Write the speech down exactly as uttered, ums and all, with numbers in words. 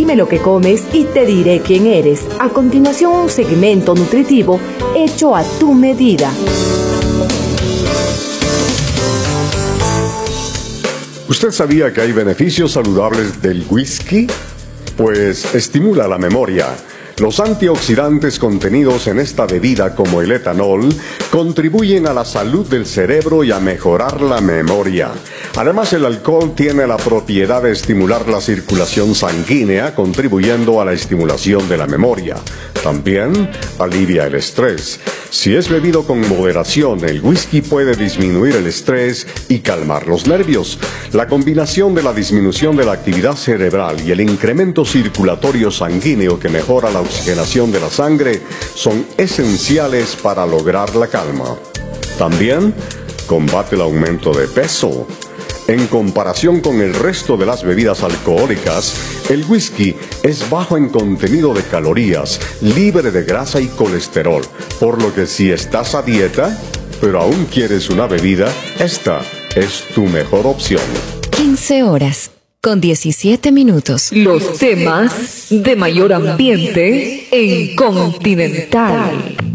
Dime lo que comes y te diré quién eres. A continuación, un segmento nutritivo hecho a tu medida. ¿Usted sabía que hay beneficios saludables del whisky? Pues estimula la memoria. Los antioxidantes contenidos en esta bebida, como el etanol, contribuyen a la salud del cerebro y a mejorar la memoria. Además, el alcohol tiene la propiedad de estimular la circulación sanguínea, contribuyendo a la estimulación de la memoria. También alivia el estrés. Si es bebido con moderación, el whisky puede disminuir el estrés y calmar los nervios. La combinación de la disminución de la actividad cerebral y el incremento circulatorio sanguíneo que mejora la oxigenación de la sangre son esenciales para lograr la calma. También combate el aumento de peso. En comparación con el resto de las bebidas alcohólicas, el whisky es bajo en contenido de calorías, libre de grasa y colesterol, por lo que si estás a dieta, pero aún quieres una bebida, esta es tu mejor opción. quince horas con diecisiete minutos. Los temas de mayor ambiente en Continental.